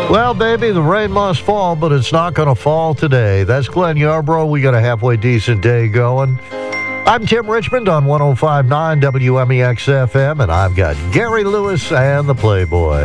Well, baby, the rain must fall, but it's not going to fall today. That's Glenn Yarbrough. We got a halfway decent day going. I'm Tim Richmond on 105.9 WMEX FM, and I've got Gary Lewis and the Playboy.